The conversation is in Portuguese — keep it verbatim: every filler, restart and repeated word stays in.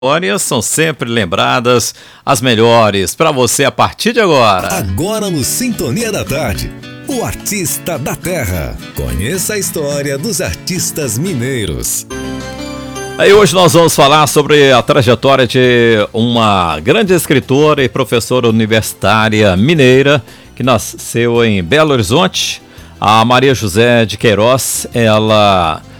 Memórias são sempre lembradas, as melhores para você a partir de agora. Agora no Sintonia da Tarde, o Artista da Terra. Conheça a história dos artistas mineiros. Aí hoje nós vamos falar sobre a trajetória de uma grande escritora e professora universitária mineira que nasceu em Belo Horizonte, a Maria José de Queiroz. Ela